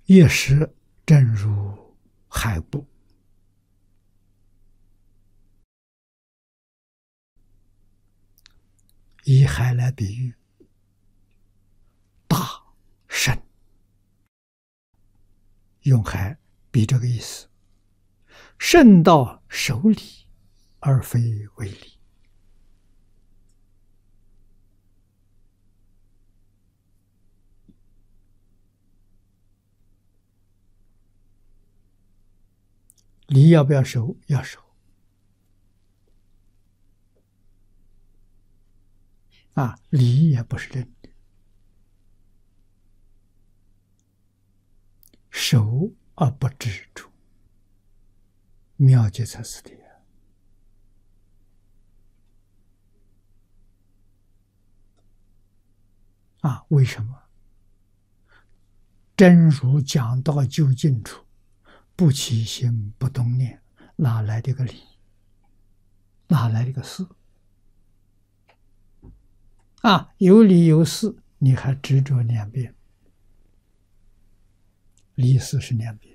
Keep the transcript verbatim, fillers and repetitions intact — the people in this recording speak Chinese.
一时正如海波，以海来比喻，大深，用海比这个意思，深到手里而非为里。理要不要守？要守。啊，理也不是真的，守而不执着，妙极才是的。啊，为什么？真如讲到究竟处，不起心不动念，哪来的个理？哪来的个事？啊，有理有事，你还执着两遍，理事是两遍。